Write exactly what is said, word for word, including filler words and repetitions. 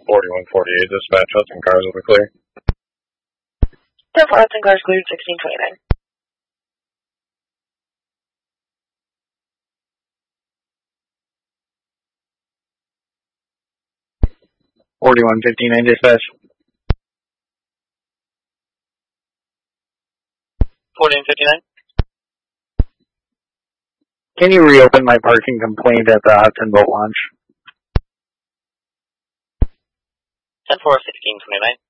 forty-one forty-eight, dispatch, Hudson cars will be clear. ten four, Hudson cars cleared, sixteen twenty-nine. forty-one fifty-nine, dispatch. forty-one fifty-nine. Can you reopen my parking complaint at the Hudson Boat Launch? ten four, sixteen twenty-nine.